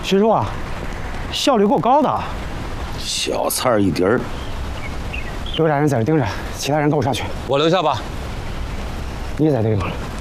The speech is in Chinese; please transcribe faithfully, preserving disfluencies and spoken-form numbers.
徐叔啊，效率够高的。 小菜儿一碟儿。 留俩人在这盯着，其他人跟我上去。 我留下吧。 你也在这地方。